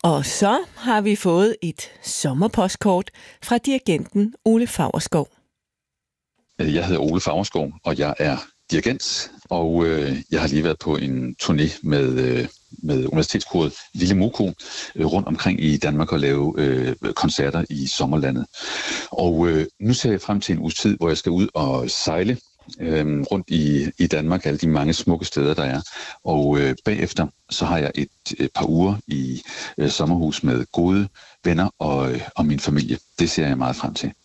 Og så har vi fået et sommerpostkort fra dirigenten Ole Faurschou. Jeg hedder Ole Faurschou, og jeg er dirigent, og jeg har lige været på en turné med universitetskoret Lille Moko rundt omkring i Danmark og lave koncerter i sommerlandet. Og nu ser jeg frem til en uges tid, hvor jeg skal ud og sejle rundt i Danmark, alle de mange smukke steder, der er. Og bagefter så har jeg et par uger i sommerhus med gode venner og min familie. Det ser jeg meget frem til.